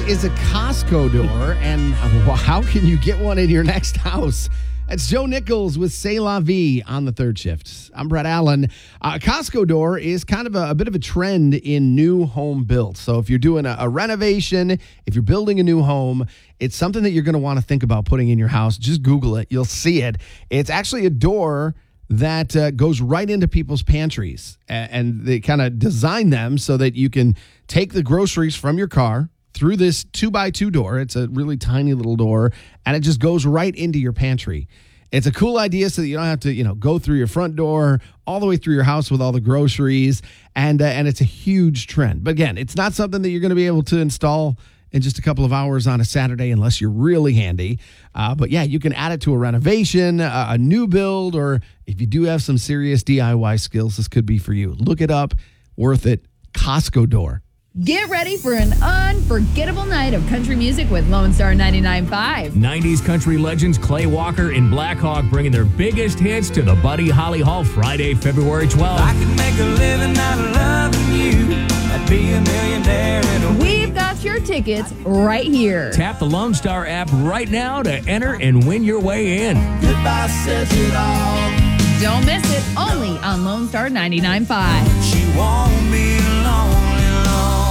is a Costco door, and how can you get one in your next house? It's Joe Nichols with C'est La Vie on the third shift. I'm Brett Allen. Costco door is kind of a bit of a trend in new home builds. So if you're doing a renovation, if you're building a new home, it's something that you're going to want to think about putting in your house. Just Google it. You'll see it. It's actually a door that goes right into people's pantries. And they kind of design them so that you can take the groceries from your car through this 2x2 door. It's a really tiny little door, and it just goes right into your pantry. It's a cool idea so that you don't have to, go through your front door all the way through your house with all the groceries, and it's a huge trend. But again, it's not something that you're going to be able to install in just a couple of hours on a Saturday unless you're really handy. But yeah, you can add it to a renovation, a new build, or if you do have some serious DIY skills, this could be for you. Look it up. Worth it. Costco door. Get ready for an unforgettable night of country music with Lone Star 99.5. 90s country legends Clay Walker and Black Hawk bringing their biggest hits to the Buddy Holly Hall Friday, February 12th. I could make a living out of loving you. I'd be a millionaire in a We've got your tickets right here. Tap the Lone Star app right now to enter and win your way in. goodbye says it all. Don't miss it. Only on Lone Star 99.5. She won't be lonely long.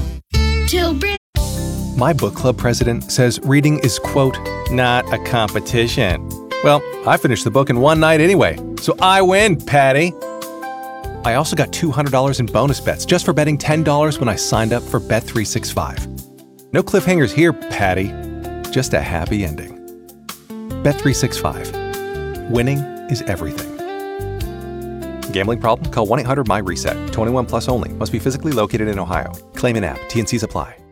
My book club president says reading is, quote, not a competition. Well, I finished the book in one night anyway, so I win, Patty. I also got $200 in bonus bets just for betting $10 when I signed up for Bet365. No cliffhangers here, Patty. Just a happy ending. Bet365. Winning is everything. Gambling problem? Call 1-800-MY-RESET. 21 plus only. Must be physically located in Ohio. Claim in app. T&Cs apply.